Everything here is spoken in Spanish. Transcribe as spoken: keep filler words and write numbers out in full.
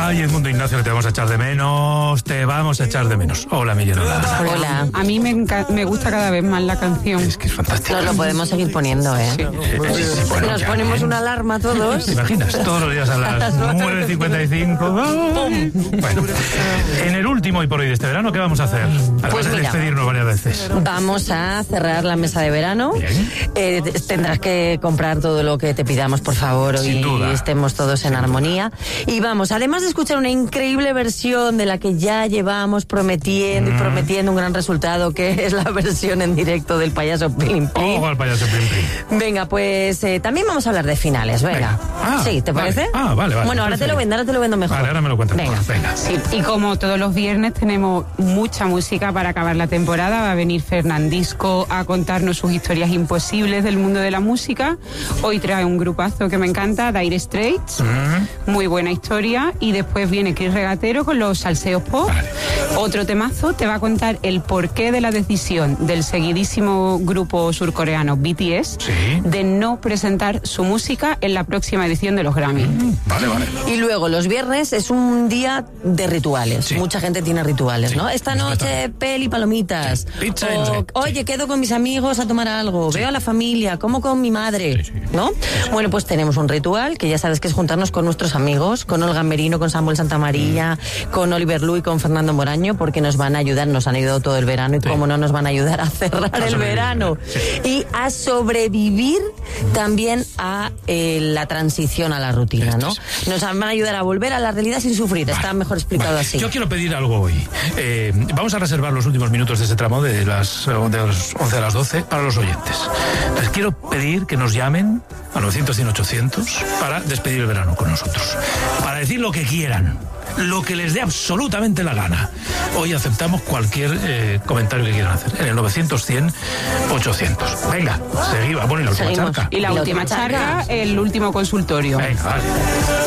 Ay, Edmundo Ignacio, que te vamos a echar de menos, te vamos a echar de menos. Hola, Miguel. Hola. A mí me, me gusta cada vez más la canción. Es que es fantástico. Nos lo podemos seguir poniendo, ¿eh? Sí. Eh, sí, sí, bueno, Nos ya, ponemos ¿eh? una alarma todos. ¿Te imaginas? Todos los días a las nueve cincuenta y cinco. Bueno, en el último y por hoy de este verano, ¿qué vamos a hacer? Además Pues de mira, despedirnos varias veces. Vamos a cerrar la mesa de verano. Eh, tendrás que comprar todo lo que te pidamos, por favor, Sin y duda. estemos todos en armonía. Y vamos, además de escuchar una increíble versión de la que ya llevamos prometiendo mm. y prometiendo un gran resultado, que es la versión en directo del payaso Plim Plim. Ojo al payaso Plim Plim. Venga, pues eh, también vamos a hablar de finales, venga. venga. Ah, sí, ¿te vale. parece? Ah, vale, vale. Bueno, ahora te lo vendo, ahora te lo vendo mejor. Vale, ahora me lo cuentas. Venga. venga. Sí, y como todos los viernes tenemos mucha música para acabar la temporada, va a venir Fernandisco a contarnos sus historias imposibles del mundo de la música. Hoy trae un grupazo que me encanta, Dire Straits, mm. muy buena historia, y después viene Chris Regatero con los salseos pop. Vale. Otro temazo, te va a contar el porqué de la decisión del seguidísimo grupo surcoreano B T S sí. de no presentar su música en la próxima edición de los Grammy. Mm. Vale, vale. Y luego los viernes es un día de rituales. Sí. Mucha gente tiene rituales, sí. ¿no? Esta noche peli, palomitas. Sí. Pizza o, y no sé. Oye, quedo con mis amigos a tomar algo. Sí. Veo a la familia, como con mi madre, sí, sí. ¿no? Sí, sí. Bueno, pues tenemos un ritual que ya sabes que es juntarnos con nuestros amigos, con Olga Merino, con Samuel Santamaría, mm. con Oliver Lu y con Fernando Moraño, porque nos van a ayudar, nos han ayudado todo el verano y sí. cómo no nos van a ayudar a cerrar a el verano sí. y a sobrevivir también a eh, la transición a la rutina, ¿no? Nos van a ayudar a volver a la realidad sin sufrir. Vale. Está mejor explicado vale. así. Yo quiero pedir algo hoy. Eh, vamos a reservar los últimos minutos de ese tramo de las, de las once a las doce para los oyentes. Les quiero pedir que nos llamen a novecientos, cien, ochocientos para despedir el verano con nosotros. Para decir lo que quieran, lo que les dé absolutamente la gana. Hoy aceptamos cualquier eh, comentario que quieran hacer. En el novecientos, cien, ochocientos. Venga, seguimos. Bueno, y la última charca. Y la, la última charca, el último consultorio. Venga, vale.